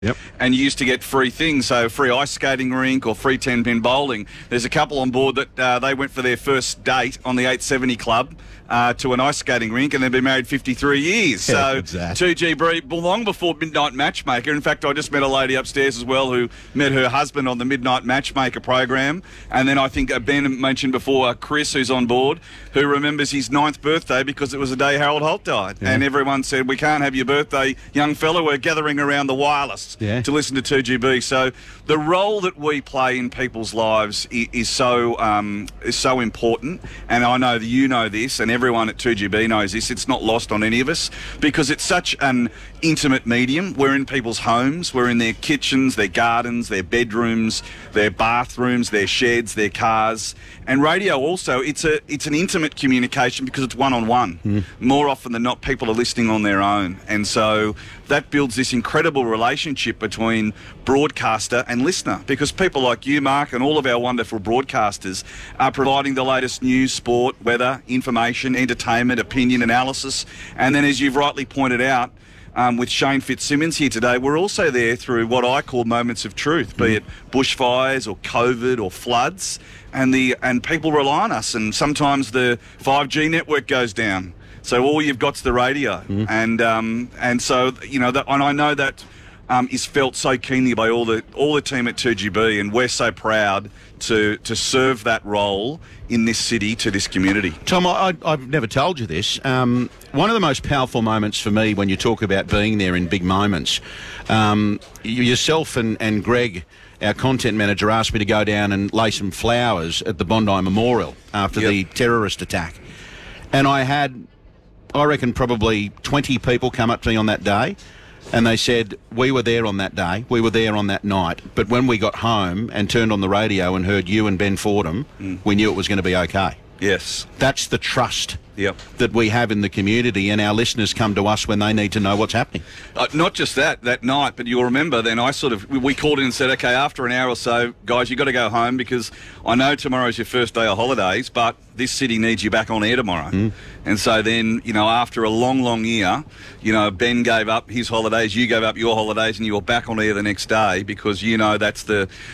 Yep. And you used to get free things, so free ice skating rink or free 10-pin bowling. There's a couple on board that they went for their first date on the 870 Club to an ice skating rink, and they've been married 53 years. So 2GB, long before Midnight Matchmaker. In fact, I just met a lady upstairs as well who met her husband on the Midnight Matchmaker program. And then I think Ben mentioned before, Chris, who's on board, who remembers his 9th birthday because it was the day Harold Holt died. Yeah. And everyone said, we can't have your birthday, young fella. We're gathering around the wireless to listen to 2GB. So the role that we play in people's lives is so important. And I know that you know this, and everyone at 2GB knows this. It's not lost on any of us because it's such an intimate medium. We're in people's homes. We're in their kitchens, their gardens, their bedrooms, their bathrooms, their sheds, their cars. And radio also, it's an intimate communication because it's one-on-one. More often than not, people are listening on their own. And so that builds this incredible relationship between broadcaster and listener, because people like you, Mark, and all of our wonderful broadcasters are providing the latest news, sport, weather, information, entertainment, opinion, analysis. And then, as you've rightly pointed out, with Shane Fitzsimmons here today, we're also there through what I call moments of truth, be it bushfires or COVID or floods, and people rely on us, and sometimes the 5G network goes down. So all you've got's the radio, and so and I know that is felt so keenly by all the team at 2GB, and we're so proud to serve that role in this city to this community. Tom, I've never told you this. One of the most powerful moments for me when you talk about being there in big moments, yourself and Greg, our content manager, asked me to go down and lay some flowers at the Bondi Memorial after the terrorist attack. And I had, I reckon, probably 20 people come up to me on that day, and they said, we were there on that day, we were there on that night, but when we got home and turned on the radio and heard you and Ben Fordham, we knew it was going to be okay. Yes. That's the trust that we have in the community, and our listeners come to us when they need to know what's happening. Not just that night, but you'll remember then we called in and said, okay, after an hour or so, guys, you've got to go home because I know tomorrow's your first day of holidays, but this city needs you back on air tomorrow. And so then, after a long year, Ben gave up his holidays, you gave up your holidays, and you were back on air the next day because that's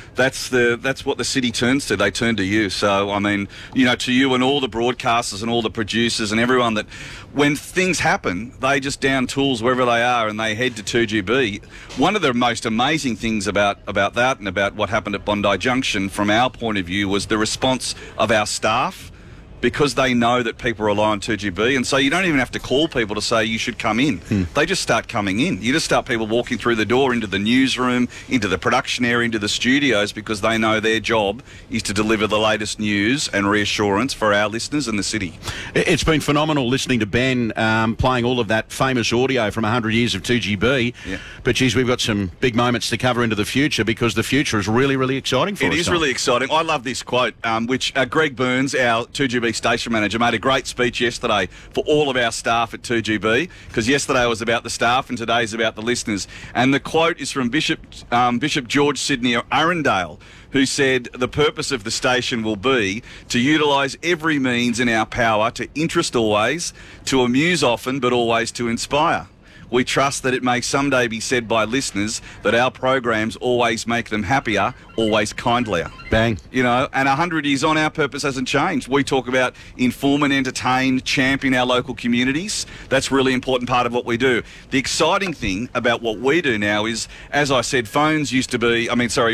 what the city turns to. They turn to you. So, I mean, to you and all the broadcasters and all the producers and everyone, that when things happen, they just down tools wherever they are and they head to 2GB. One of the most amazing things about that and about what happened at Bondi Junction from our point of view was the response of our staff, because they know that people rely on 2GB. And so you don't even have to call people to say you should come in. They just start coming in. You just start people walking through the door into the newsroom, into the production area, into the studios, because they know their job is to deliver the latest news and reassurance for our listeners in the city. It's been phenomenal listening to Ben playing all of that famous audio from 100 years of 2GB. But, geez, we've got some big moments to cover into the future, because the future is really, really exciting for us. It is really exciting. I love this quote, which Greg Burns, our 2GB station manager, made a great speech yesterday for all of our staff at 2GB, because yesterday was about the staff and today's about the listeners. And the quote is from Bishop George Sidney Arundale, who said, the purpose of the station will be to utilise every means in our power to interest always, to amuse often, but always to inspire. We trust that it may someday be said by listeners that our programs always make them happier, always kindlier. Bang. And 100 years on, our purpose hasn't changed. We talk about inform and entertain, champion our local communities. That's a really important part of what we do. The exciting thing about what we do now is, as I said, radios used to be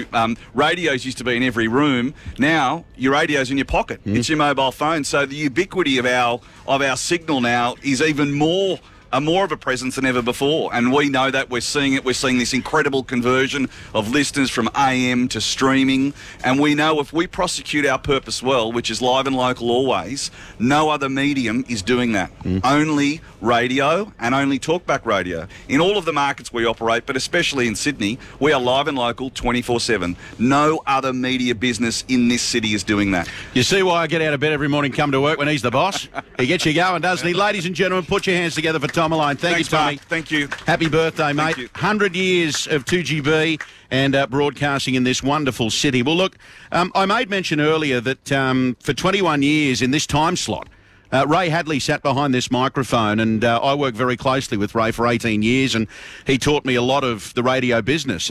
in every room. Now, your radio's in your pocket. It's your mobile phone. So the ubiquity of our signal now is even more of a presence than ever before, and we know that. We're seeing it. We're seeing this incredible conversion of listeners from AM to streaming, and we know if we prosecute our purpose well, which is live and local always, no other medium is doing that. Only radio and only talkback radio. In all of the markets we operate, but especially in Sydney, we are live and local 24/7. No other media business in this city is doing that. You see why I get out of bed every morning, come to work when he's the boss? He gets you going, doesn't he? Ladies and gentlemen, put your hands together for Tom Malone. Thanks, you, Tommy. Mark. Thank you. Happy birthday, mate. 100 years of 2GB and broadcasting in this wonderful city. Well, look, I made mention earlier that for 21 years in this time slot, Ray Hadley sat behind this microphone, and I worked very closely with Ray for 18 years, and he taught me a lot of the radio business.